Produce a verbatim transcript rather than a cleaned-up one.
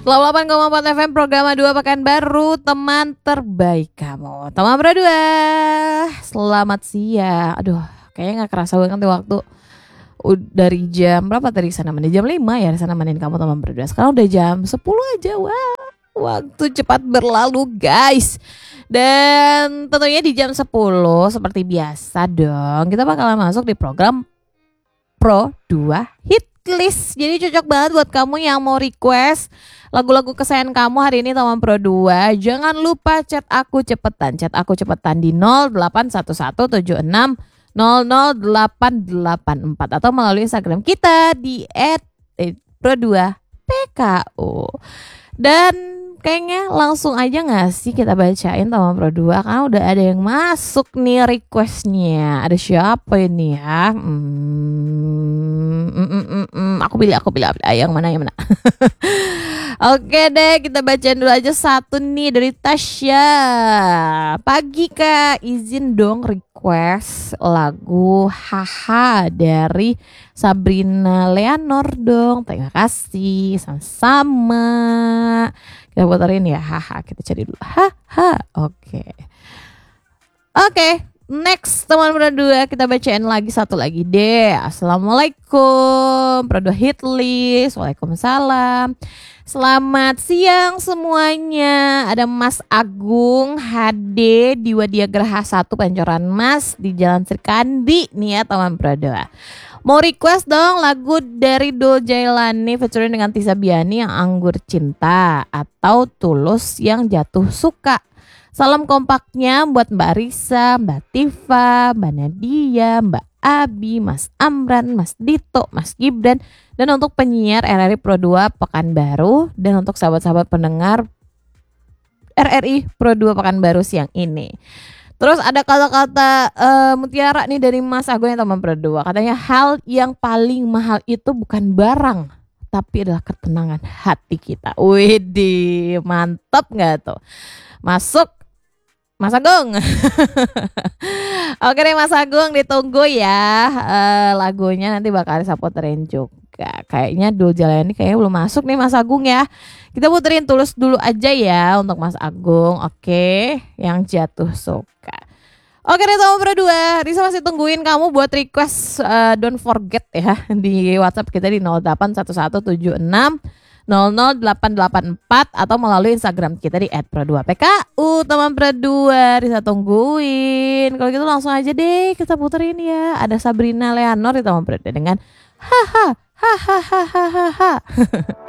delapan koma empat F M program dua Pekanbaru, teman terbaik kamu. Teman berdua, selamat siang. Aduh, kayaknya gak kerasa banget nih waktu. Udah dari jam berapa tadi sana manin? Jam lima ya sana manin kamu teman berdua. Sekarang udah jam sepuluh aja. Wah, waktu cepat berlalu guys. Dan tentunya di jam sepuluh seperti biasa dong, kita bakalan masuk di program Pro dua Hit List. Jadi cocok banget buat kamu yang mau request lagu-lagu kesayangan kamu hari ini teman Pro dua. Jangan lupa chat aku cepetan. Chat aku cepetan di nol delapan satu satu tujuh enam nol nol delapan delapan empat atau melalui Instagram kita di et pro dua p k o. Dan kayaknya langsung aja gak sih kita bacain teman Pro dua, karena udah ada yang masuk nih requestnya. Ada siapa ini ya? Hmm, mm, mm, mm, mm. Aku pilih, aku pilih, pilih. Yang mana, yang mana? Oke deh, kita bacain dulu aja satu nih dari Tasya. Pagi Kak, izin dong request lagu Haha dari Sabrina Leonor dong. Terima kasih, sama-sama. Kita puterin ya, haha. Kita cari dulu, haha. Oke, oke. Next teman berdua, kita bacain lagi satu lagi deh. Assalamualaikum, Pro dua Hit List. Waalaikumsalam. Selamat siang semuanya. Ada Mas Agung H D di Wadia Geraha satu Pancoran Mas di Jalan Srikandi nih ya teman Pro dua. Mau request dong lagu dari Dul Jailani featuring dengan Tisa Biani yang Anggur Cinta atau Tulus yang Jatuh Suka. Salam kompaknya buat Mbak Risa, Mbak Tifa, Mbak Nadia, Mbak Abi, Mas Amran, Mas Dito, Mas Gibran, dan untuk penyiar R R I Pro dua Pekanbaru, dan untuk sahabat-sahabat pendengar R R I Pro dua Pekanbaru siang ini. Terus ada kata-kata uh, mutiara nih dari Mas Agung yang teman Pro dua. Katanya hal yang paling mahal itu bukan barang, tapi adalah ketenangan hati kita. Widih, mantap gak tuh? Masuk Mas Agung. Oke deh Mas Agung, ditunggu ya uh, lagunya, nanti bakal saya puterin juga. Kayaknya Dul Jailani kayaknya belum masuk nih Mas Agung ya. Kita puterin Tulus dulu aja ya untuk Mas Agung. Oke, yang Jatuh Suka. Oke deh teman Pro dua, Risa masih tungguin kamu buat request, uh, don't forget ya di WhatsApp kita di nol delapan satu satu tujuh enam nol nol delapan delapan empat atau melalui Instagram kita di et pro dua p k u. Teman Pro dua, Risa tungguin. Kalau gitu langsung aja deh kita puterin ya. Ada Sabrina Leonor di teman Pro dua dengan haha haha haha haha.